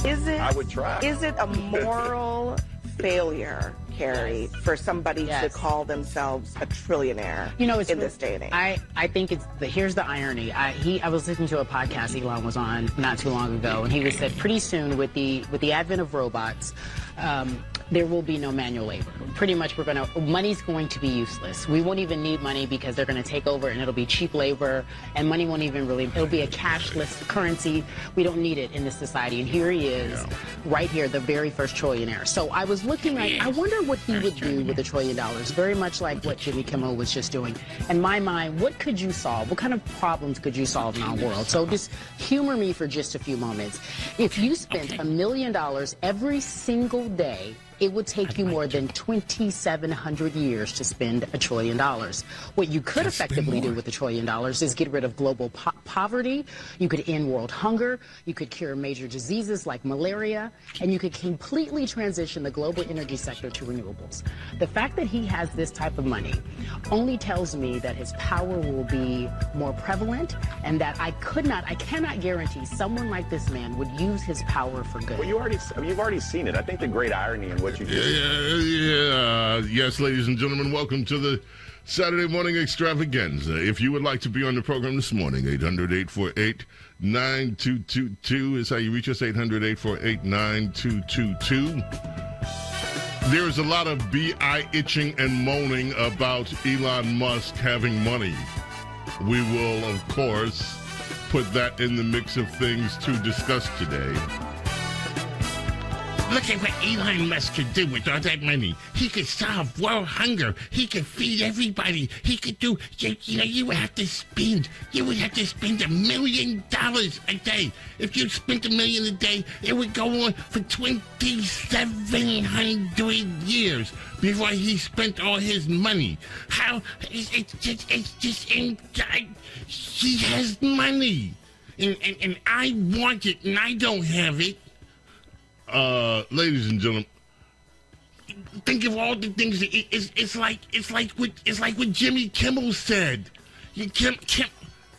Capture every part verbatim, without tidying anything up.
Is it? I would try. Is it a moral failure, Carrie, yes. for somebody yes. to call themselves a trillionaire you know, it's in this day and age? I, I think it's the, here's the irony. I, he, I was listening to a podcast Elon was on not too long ago, and he was said pretty soon with the with the advent of robots, um, there will be no manual labor. Pretty much we're going to, money's going to be useless. We won't even need money because they're going to take over and it'll be cheap labor and money won't even really, it'll be a cashless currency. We don't need it in this society. And here he is, yeah. right here, the very first trillionaire. So I was looking, I, I wonder what he would do with a trillion dollars, very much like what Jimmy Kimmel was just doing. In my mind, what could you solve? What kind of problems could you solve in our world? So just humor me for just a few moments. If you spent a million dollars every single day, it would take you more than twenty-seven hundred years to spend a trillion dollars. What you could effectively do with a trillion dollars is get rid of global po poverty. You could end world hunger. You could cure major diseases like malaria. And you could completely transition the global energy sector to renewables. The fact that he has this type of money only tells me that his power will be more prevalent and that I could not, I cannot guarantee someone like this man would use his power for good. Well, you already, I mean, you've already seen it. I think the great irony in what you did. Yeah, yeah, yes, ladies and gentlemen, welcome to the Saturday Morning Extravaganza. If you would like to be on the program this morning, eight hundred, eight four eight, nine two two two is how you reach us, eight hundred, eight four eight, nine two two two. There's a lot of B I itching and moaning about Elon Musk having money. We will, of course, put that in the mix of things to discuss today. Look at what Elon Musk could do with all that money. He could solve world hunger. He could feed everybody. He could do, you, you know, you would have to spend, you would have to spend a million dollars a day. If you spent a million a day, it would go on for twenty-seven hundred years before he spent all his money. How, it's, it's just, it's just, in, he has money. And, and, and I want it, and I don't have it. Uh, ladies and gentlemen, think of all the things. That it, it's, it's like it's like what it's like what Jimmy Kimmel said. You, Kim, Kim.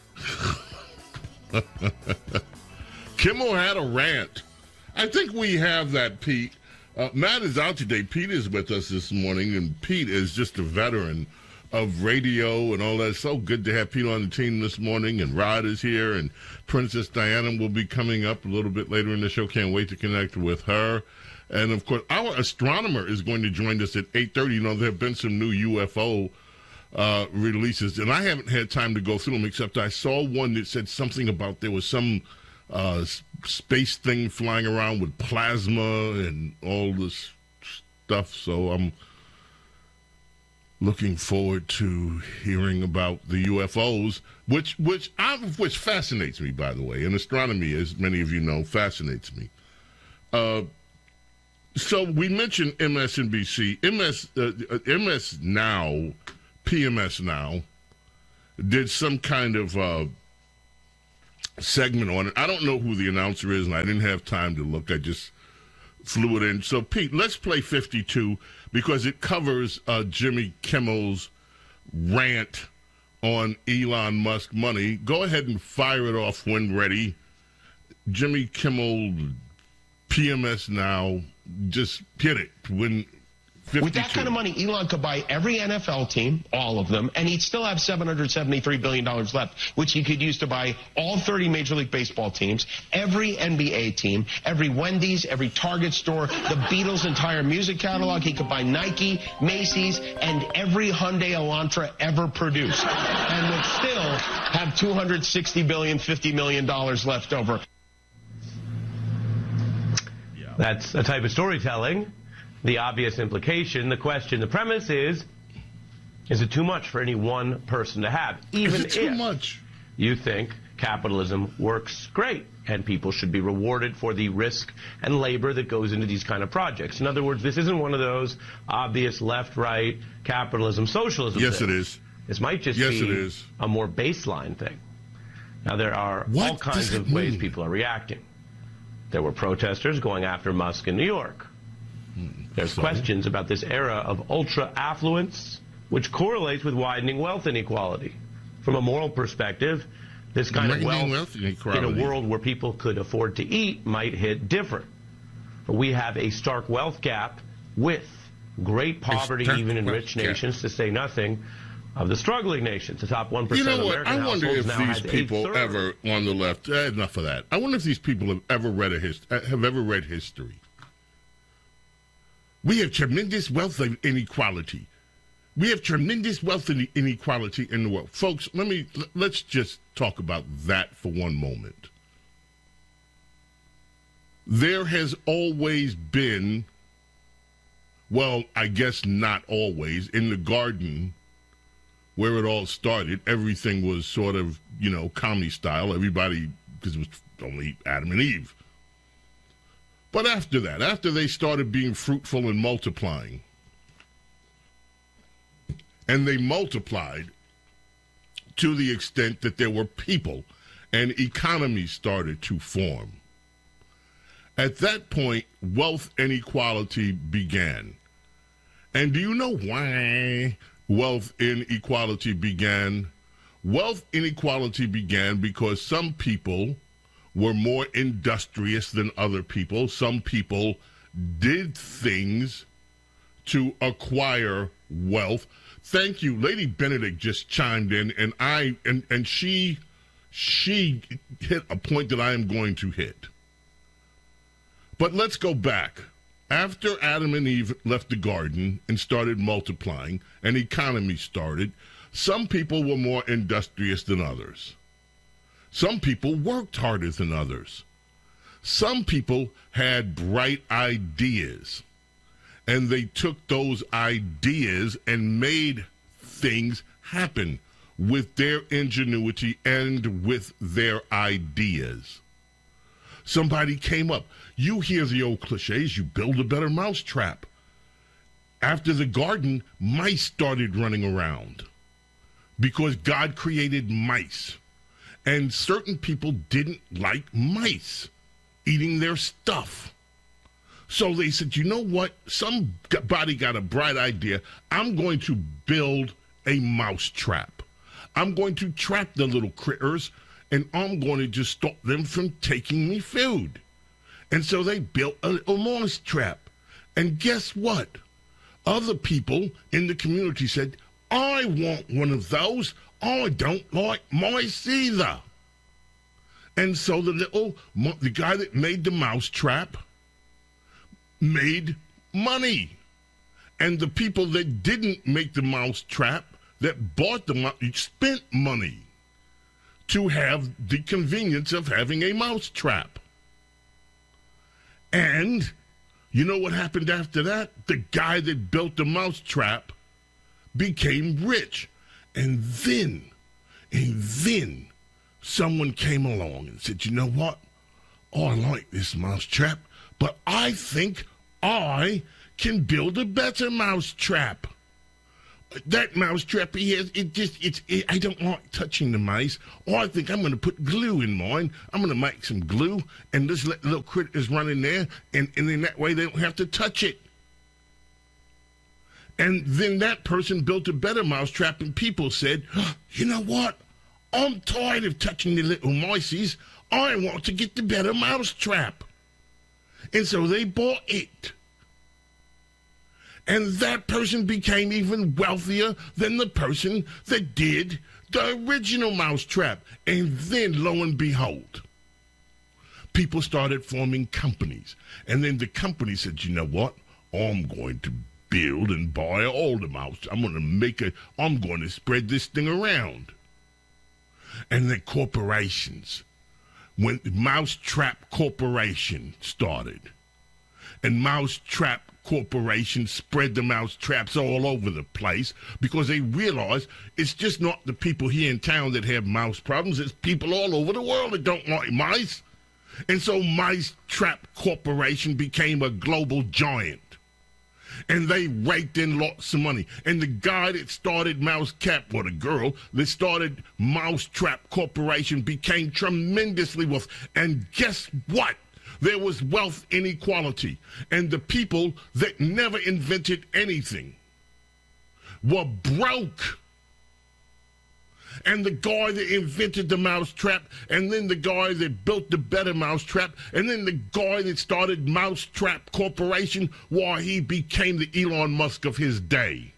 Kimmel had a rant. I think we have that, Pete. Uh, Matt is out today. Pete is with us this morning, and Pete is just a veteran of radio and all that. So good to have Pete on the team this morning, and Rod is here, and Princess Diana will be coming up a little bit later in the show. Can't wait to connect with her. And, of course, our astronomer is going to join us at eight thirty. You know, there have been some new U F O uh, releases, and I haven't had time to go through them, except I saw one that said something about there was some uh, space thing flying around with plasma and all this stuff. So I'm looking forward to hearing about the U F Os, which which I, which fascinates me, by the way. And astronomy, as many of you know, fascinates me. Uh, so we mentioned M S N B C, M S uh, M S Now, P M S Now, did some kind of uh, segment on it. I don't know who the announcer is, and I didn't have time to look. I just flew it in. So, Pete, let's play fifty-two because it covers uh, Jimmy Kimmel's rant on Elon Musk money. Go ahead and fire it off when ready. Jimmy Kimmel, P M S Now, just hit it when fifty-two. With that kind of money, Elon could buy every N F L team, all of them, and he'd still have seven hundred seventy-three billion dollars left, which he could use to buy all thirty Major League Baseball teams, every N B A team, every Wendy's, every Target store, the Beatles' entire music catalog. He could buy Nike, Macy's, and every Hyundai Elantra ever produced, and would still have two hundred sixty billion dollars, fifty million dollars left over. That's a type of storytelling. The obvious implication, the question, the premise is, is it too much for any one person to have? Even is it too if much? You think capitalism works great and people should be rewarded for the risk and labor that goes into these kind of projects. In other words, this isn't one of those obvious left-right capitalism, socialism Yes, things. it is. This might just yes, be it is. a more baseline thing. Now, there are what all kinds of ways mean? people are reacting. There were protesters going after Musk in New York. There's Sorry. questions about this era of ultra-affluence, which correlates with widening wealth inequality. From a moral perspective, this kind of wealth, wealth in a world where people could afford to eat might hit different. But we have a stark wealth gap with great poverty, even in rich nations, to say nothing of the struggling nations. The top one percent you know of what? American I wonder households if now these has people a third. ever on the left. Eh, enough of that. I wonder if these people have ever read a hist- have ever read history. We have tremendous wealth inequality. We have tremendous wealth inequality in the world, folks. Let me let's just talk about that for one moment. There has always been, well, I guess not always, in the garden where it all started, everything was sort of, you know, commie style. Everybody, because it was only Adam and Eve. But after that, after they started being fruitful and multiplying, and they multiplied to the extent that there were people and economies started to form. At that point, wealth inequality began. And do you know why wealth inequality began? Wealth inequality began because some people were more industrious than other people. Some people did things to acquire wealth. Thank you. Lady Benedict just chimed in, and I and, and she she hit a point that I am going to hit. But let's go back. After Adam and Eve left the garden and started multiplying, an economy started, some people were more industrious than others. Some people worked harder than others. Some people had bright ideas, and they took those ideas and made things happen with their ingenuity and with their ideas. Somebody came up. You hear the old cliches, you build a better mousetrap. After the garden, mice started running around because God created mice. And certain people didn't like mice eating their stuff. So they said, you know what? Somebody got a bright idea. I'm going to build a mousetrap. I'm going to trap the little critters, and I'm going to just stop them from taking me food. And so they built a, a mouse trap. And guess what? Other people in the community said, I want one of those. I don't like mice either. And so the little, the guy that made the mouse trap made money. And the people that didn't make the mouse trap, that bought the mouse, spent money to have the convenience of having a mouse trap. And you know what happened after that? The guy that built the mousetrap became rich. And then, and then someone came along and said, you know what? Oh, I like this mousetrap, but I think I can build a better mousetrap. That mousetrap he has, it just, it's, it, I don't like touching the mice. Oh, I think I'm going to put glue in mine. I'm going to make some glue and just let little critters run in there, and, and in that way they don't have to touch it. And then that person built a better mousetrap, and people said, oh, you know what? I'm tired of touching the little mices. I want to get the better mousetrap. And so they bought it. And that person became even wealthier than the person that did the original mousetrap. And then, lo and behold, people started forming companies. And then the company said, you know what? I'm going to build and buy all the mouse. I'm going to make a, I'm going to spread this thing around. And then corporations, when Mousetrap Corporation started, and Mousetrap Corporation spread the mouse traps all over the place because they realized it's just not the people here in town that have mouse problems. It's people all over the world that don't like mice. And so Mousetrap Corporation became a global giant. And they raked in lots of money. And the guy that started Mousetrap, or the girl that started Mousetrap Corporation, became tremendously wealthy. And guess what? There was wealth inequality. And the people that never invented anything were broke. and the guy that invented the mousetrap, and then the guy that built the better mousetrap, and then the guy that started Mousetrap Corporation, why, he became the Elon Musk of his day.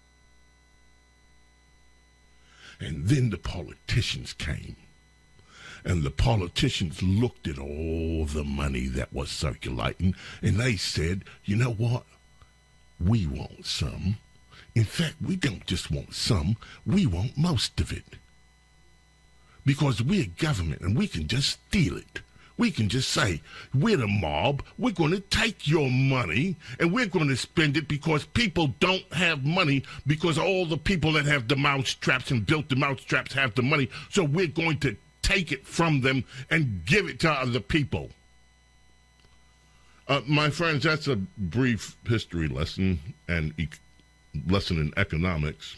And then the politicians came. And the politicians looked at all the money that was circulating, and they said, you know what? We want some. In fact, we don't just want some, we want most of it. Because we're government and we can just steal it. We can just say, we're the mob, we're going to take your money and we're going to spend it because people don't have money because all the people that have the mousetraps and built the mousetraps have the money. So we're going to take it from them and give it to other people. Uh, my friends, that's a brief history lesson and e- lesson in economics.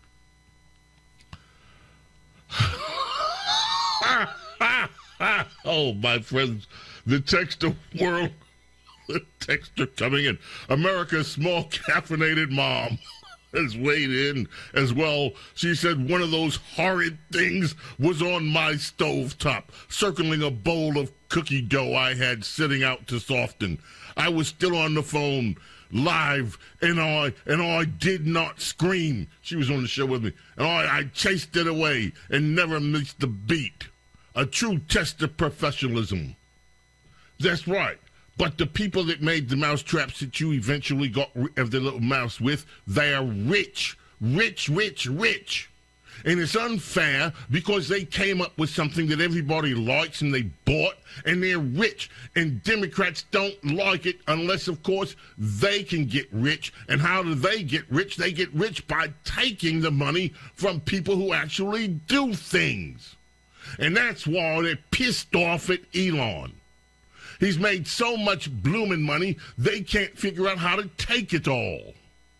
Oh, my friends, the texter world, the texter coming in. America's small caffeinated mom has weighed in as well. She said one of those horrid things was on my stovetop, circling a bowl of cookie dough I had sitting out to soften. I was still on the phone live, and I and I did not scream. She was on the show with me, and I, I chased it away and never missed a beat. A true test of professionalism. That's right. But the people that made the mousetraps that you eventually got rid of the little mouse with, they are rich, rich, rich, rich. And it's unfair because they came up with something that everybody likes and they bought, and they're rich. And Democrats don't like it unless, of course, they can get rich. And how do they get rich? They get rich by taking the money from people who actually do things. And that's why they're pissed off at Elon. He's made so much blooming money, they can't figure out how to take it all.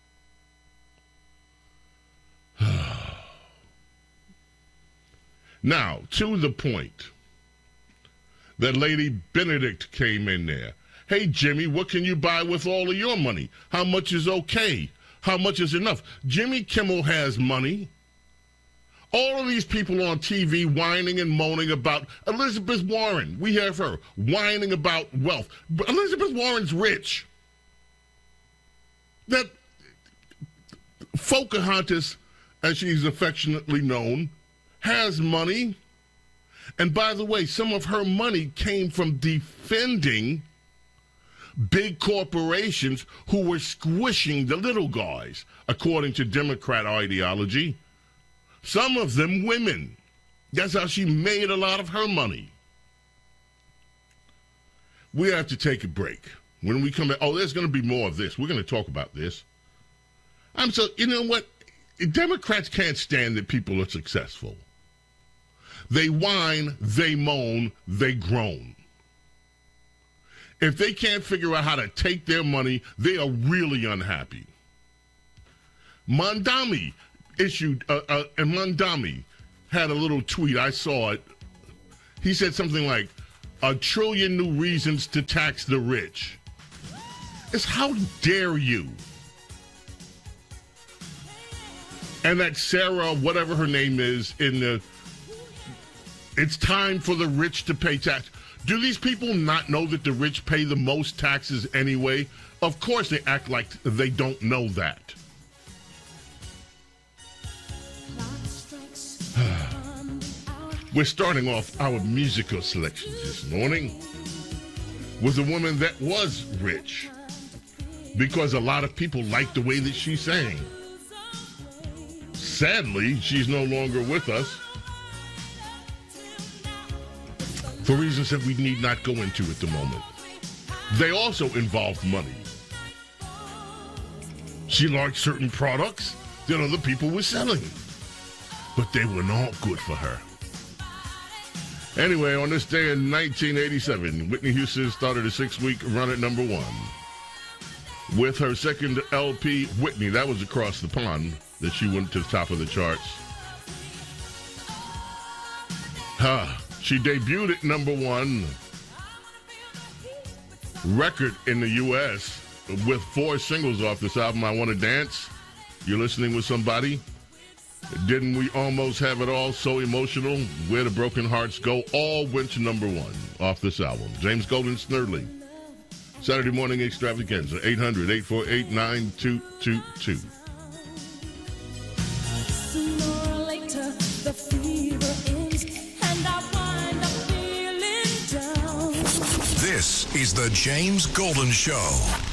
Now, to the point that Lady Benedict came in there. Hey, Jimmy, what can you buy with all of your money? How much is okay? How much is enough? Jimmy Kimmel has money. All of these people on T V whining and moaning about Elizabeth Warren. We have her whining about wealth. But Elizabeth Warren's rich. That Pocahontas, as she's affectionately known, has money. And by the way, some of her money came from defending big corporations who were squishing the little guys, according to Democrat ideology. Some of them women. That's how she made a lot of her money. We have to take a break. When we come back, oh, there's going to be more of this. We're going to talk about this. I'm so, you know what? Democrats can't stand that people are successful. They whine, they moan, they groan. If they can't figure out how to take their money, they are really unhappy. Mondami issued, uh, uh, and Mondami had a little tweet. I saw it. He said something like, a trillion new reasons to tax the rich. It's how dare you? And that Sarah, whatever her name is, in the, it's time for the rich to pay tax. Do these people not know that the rich pay the most taxes anyway? Of course they act like they don't know that. We're starting off our musical selections this morning with a woman that was rich because a lot of people liked the way that she sang. Sadly, she's no longer with us for reasons that we need not go into at the moment. They also involved money. She liked certain products that other people were selling, but they were not good for her. Anyway, on this day in nineteen eighty-seven, Whitney Houston started a six-week run at number one. With her second L P, Whitney, that was across the pond that she went to the top of the charts. Huh. She debuted at number one record in the U S with four singles off this album, I Want to Dance, You're Listening with Somebody, Didn't We Almost Have It All? So Emotional. Where the Broken Hearts Go. All went to number one off this album. James Golden, Snerdley. Saturday Morning Extravaganza. eight hundred, eight four eight, nine two two two. This is the James Golden Show.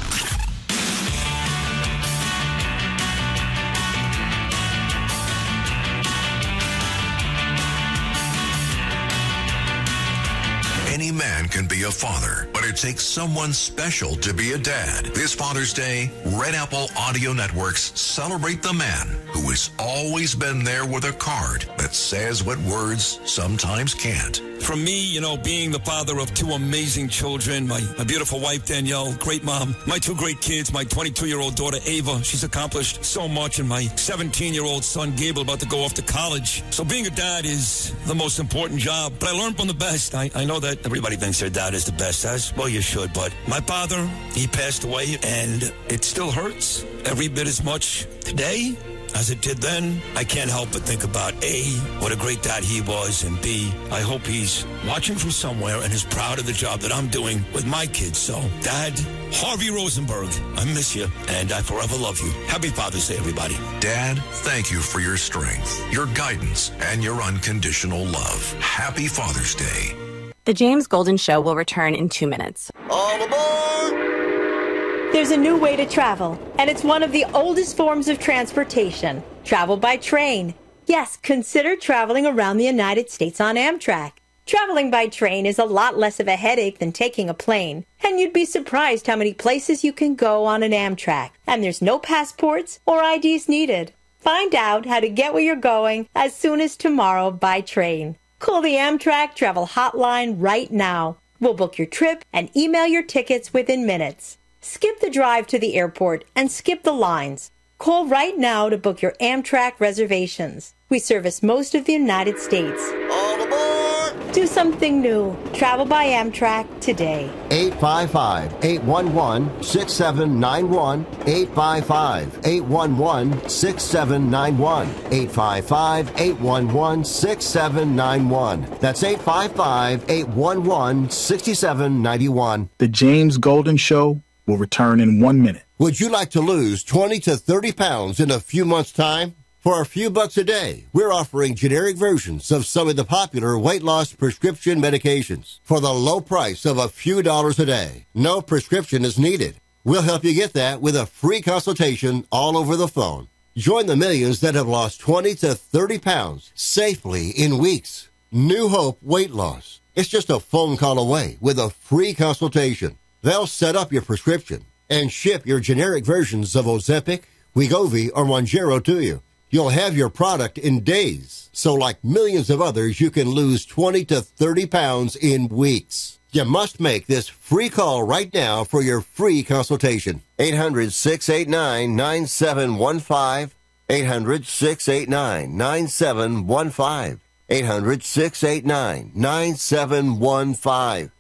Any man can be a father, but it takes someone special to be a dad. This Father's Day, Red Apple Audio Networks celebrate the man who has always been there with a card that says what words sometimes can't. From me, you know, being the father of two amazing children, my, my beautiful wife, Danielle, great mom, my two great kids, my twenty-two-year-old daughter, Ava, she's accomplished so much, and my seventeen-year-old son, Gable, about to go off to college. So being a dad is the most important job, but I learned from the best. I, I know that everybody thinks their dad is the best, as well you should, but my father, he passed away, and it still hurts every bit as much today as it did then. I can't help but think about A, what a great dad he was, and B, I hope he's watching from somewhere and is proud of the job that I'm doing with my kids. So, Dad, Harvey Rosenberg, I miss you, and I forever love you. Happy Father's Day, everybody. Dad, thank you for your strength, your guidance, and your unconditional love. Happy Father's Day. The James Golden Show will return in two minutes. All aboard! There's a new way to travel, and it's one of the oldest forms of transportation. Travel by train. Yes, consider traveling around the United States on Amtrak. Traveling by train is a lot less of a headache than taking a plane, and you'd be surprised how many places you can go on an Amtrak. And there's no passports or I Ds needed. Find out how to get where you're going as soon as tomorrow by train. Call the Amtrak Travel Hotline right now. We'll book your trip and email your tickets within minutes. Skip the drive to the airport and skip the lines. Call right now to book your Amtrak reservations. We service most of the United States. All aboard! Do something new. Travel by Amtrak today. eight five five, eight one one, six seven nine one. eight five five, eight one one, six seven nine one. eight five five, eight one one, six seven nine one. That's eight five five, eight one one, six seven nine one. The James Golden Show will return in one minute. Would you like to lose twenty to thirty pounds in a few months' time? For a few bucks a day, we're offering generic versions of some of the popular weight loss prescription medications for the low price of a few dollars a day. No prescription is needed. We'll help you get that with a free consultation all over the phone. Join the millions that have lost twenty to thirty pounds safely in weeks. New Hope Weight Loss. It's just a phone call away with a free consultation. They'll set up your prescription and ship your generic versions of Ozempic, Wegovy, or Mounjaro to you. You'll have your product in days. So like millions of others, you can lose twenty to thirty pounds in weeks. You must make this free call right now for your free consultation. eight hundred, six eight nine, nine seven one five. eight hundred, six eight nine, nine seven one five. eight hundred, six eight nine, nine seven one five.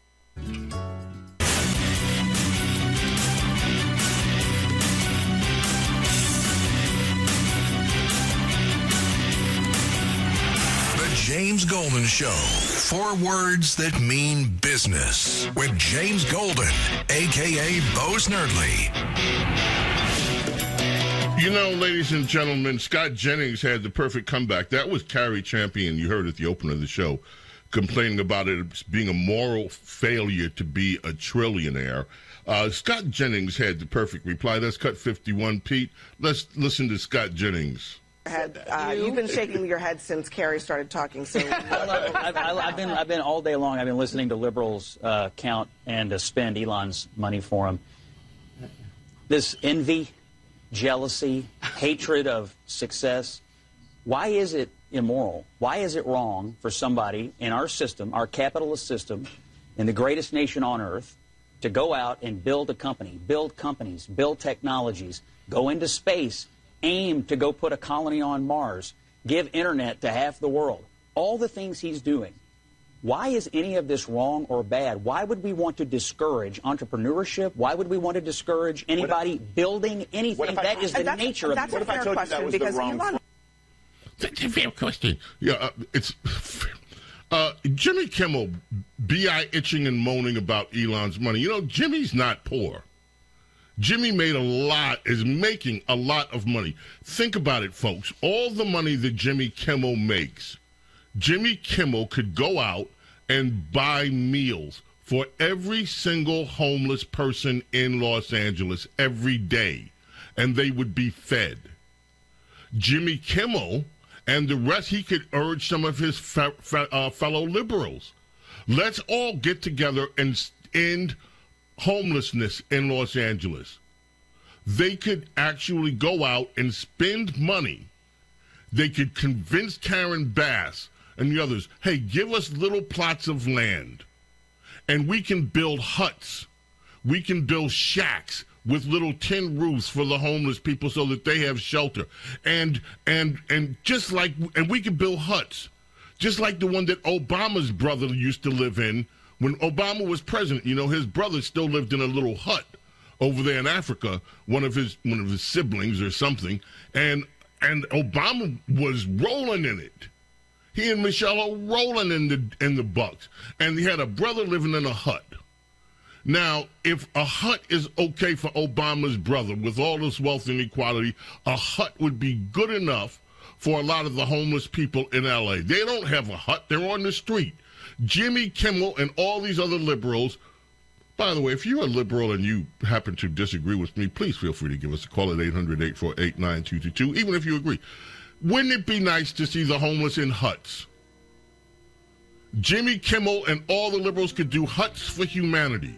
James Golden Show. Four words that mean business with James Golden, a k a. Bo Snerdley. You know, ladies and gentlemen, Scott Jennings had the perfect comeback. That was Carrie Champion, you heard at the opener of the show, complaining about it being a moral failure to be a trillionaire. Uh, Scott Jennings had the perfect reply. That's cut fifty-one. Pete, let's listen to Scott Jennings. Head, uh, you? You've been shaking your head since Carrie started talking. So I've, I've been I've been all day long. I've been listening to liberals uh, count and uh, spend Elon's money for him. This envy, jealousy, hatred of success. Why is it immoral? Why is it wrong for somebody in our system, our capitalist system, in the greatest nation on earth, to go out and build a company, build companies, build technologies, go into space, aim to go put a colony on Mars, give internet to half the world, all the things he's doing? Why is any of this wrong or bad? Why would we want to discourage entrepreneurship? Why would we want to discourage anybody if, building anything? I, that is the nature of it. What if I told you that was the wrong... That's a fair question. Yeah, uh, it's uh, Jimmy Kimmel, B I itching and moaning about Elon's money. You know, Jimmy's not poor. Jimmy made a lot, is making a lot of money. Think about it, folks. All the money that Jimmy Kimmel makes, Jimmy Kimmel could go out and buy meals for every single homeless person in Los Angeles every day, and they would be fed. Jimmy Kimmel and the rest, he could urge some of his fe- fe- uh, fellow liberals. Let's all get together and end homelessness in Los Angeles. They could actually go out and spend money. They could convince Karen Bass and the others, hey, give us little plots of land, and we can build huts. We can build shacks with little tin roofs for the homeless people so that they have shelter. And and and just like, and we can build huts, just like the one that Obama's brother used to live in when Obama was president. You know, his brother still lived in a little hut over there in Africa, one of his one of his siblings or something, and and Obama was rolling in it. He and Michelle are rolling in the in the bucks, and he had a brother living in a hut. Now, if a hut is okay for Obama's brother with all this wealth and equality, a hut would be good enough for a lot of the homeless people in L A. They don't have a hut. They're on the street. Jimmy Kimmel and all these other liberals. By the way, if you're a liberal and you happen to disagree with me, please feel free to give us a call at eight hundred, eight four eight, nine two two two, even if you agree. Wouldn't it be nice to see the homeless in huts? Jimmy Kimmel and all the liberals could do huts for humanity.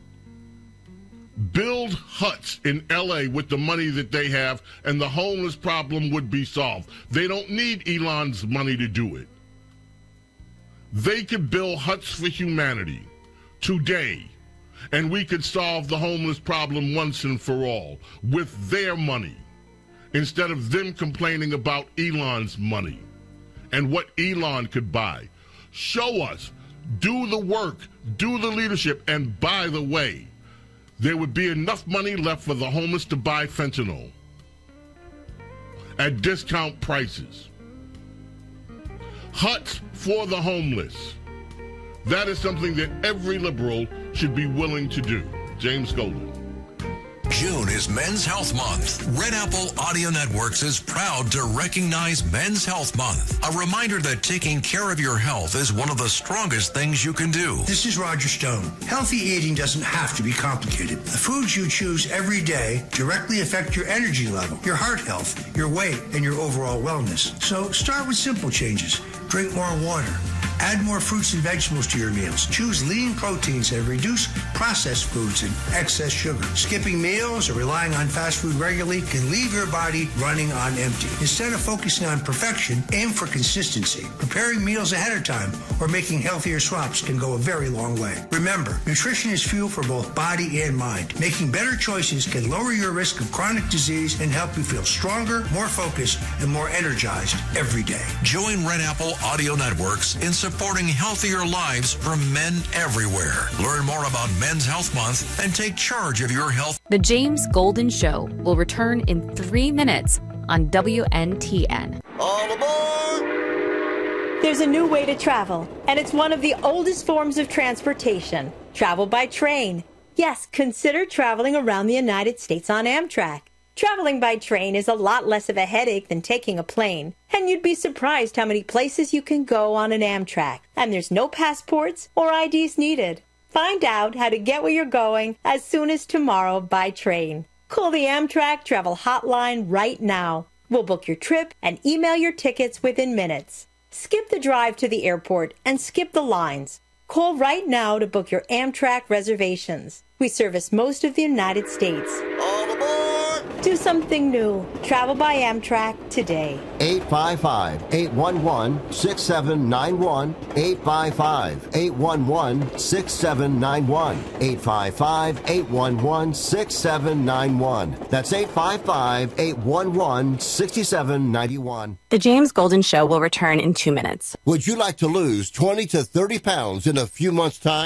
Build huts in L A with the money that they have, and the homeless problem would be solved. They don't need Elon's money to do it. They could build huts for humanity today, and we could solve the homeless problem once and for all with their money, instead of them complaining about Elon's money and what Elon could buy. Show us, do the work, do the leadership, and by the way, there would be enough money left for the homeless to buy fentanyl at discount prices. Huts for the homeless. That is something that every liberal should be willing to do. James Golden. June is Men's Health Month. Red Apple Audio Networks is proud to recognize Men's Health Month. A reminder that taking care of your health is one of the strongest things you can do. This is Roger Stone. Healthy eating doesn't have to be complicated. The foods you choose every day directly affect your energy level, your heart health, your weight, and your overall wellness. So start with simple changes. Drink more water. Add more fruits and vegetables to your meals. Choose lean proteins and reduce processed foods and excess sugar. Skipping meals or relying on fast food regularly can leave your body running on empty. Instead of focusing on perfection, aim for consistency. Preparing meals ahead of time or making healthier swaps can go a very long way. Remember, nutrition is fuel for both body and mind. Making better choices can lower your risk of chronic disease and help you feel stronger, more focused, and more energized every day. Join Red Apple Audio Networks in supporting healthier lives for men everywhere. Learn more about Men's Health Month and take charge of your health. The James Golden Show will return in three minutes on W N T N. All aboard! There's a new way to travel, and it's one of the oldest forms of transportation. Travel by train. Yes, consider traveling around the United States on Amtrak. Traveling by train is a lot less of a headache than taking a plane, and you'd be surprised how many places you can go on an Amtrak, and there's no passports or I Ds needed. Find out how to get where you're going as soon as tomorrow by train. Call the Amtrak Travel Hotline right now. We'll book your trip and email your tickets within minutes. Skip the drive to the airport and skip the lines. Call right now to book your Amtrak reservations. We service most of the United States. All aboard! Do something new. Travel by Amtrak today. eight five five, eight one one, six seven nine one. eight five five, eight one one, six seven nine one. eight five five, eight one one, six seven nine one. That's eight five five, eight one one, six seven nine one. The James Golden Show will return in two minutes. Would you like to lose twenty to thirty pounds in a few months' time?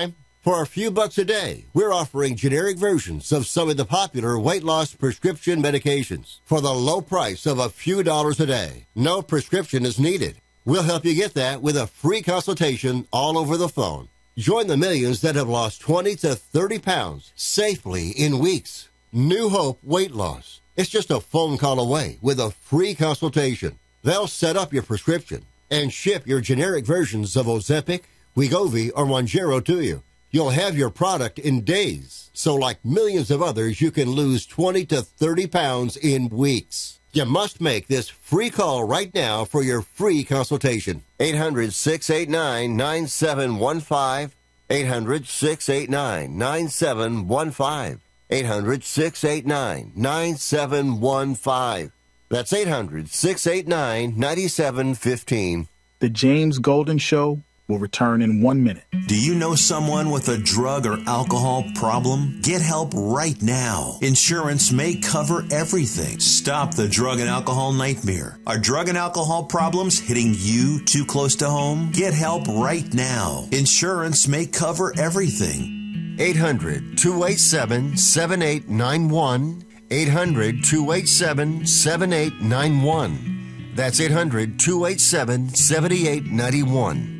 For a few bucks a day, we're offering generic versions of some of the popular weight loss prescription medications for the low price of a few dollars a day. No prescription is needed. We'll help you get that with a free consultation all over the phone. Join the millions that have lost twenty to thirty pounds safely in weeks. New Hope Weight Loss. It's just a phone call away with a free consultation. They'll set up your prescription and ship your generic versions of Ozempic, Wegovy, or Mounjaro to you. You'll have your product in days. So like millions of others, you can lose twenty to thirty pounds in weeks. You must make this free call right now for your free consultation. eight hundred, six eight nine, nine seven one five. eight hundred, six eight nine, nine seven one five. eight hundred, six eight nine, nine seven one five. That's eight hundred, six eight nine, nine seven one five. The James Golden Show will return in one minute. Do you know someone with a drug or alcohol problem? Get help right now. Insurance may cover everything. Stop the drug and alcohol nightmare. Are drug and alcohol problems hitting you too close to home? Get help right now. Insurance may cover everything. eight hundred, two eight seven, seven eight nine one. eight hundred, two eight seven, seven eight nine one. That's eight hundred, two eight seven, seven eight nine one.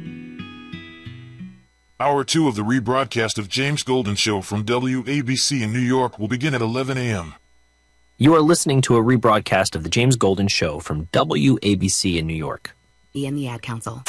Hour two of the rebroadcast of James Golden Show from W A B C in New York will begin at eleven a.m. You are listening to a rebroadcast of the James Golden Show from W A B C in New York. Be in the Ad Council.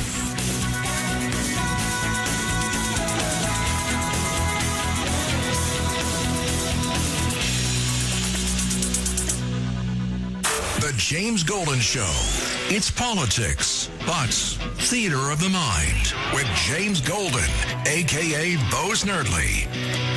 The James Golden Show. It's politics, but theater of the mind with James Golden, a k a. Bo Snerdley.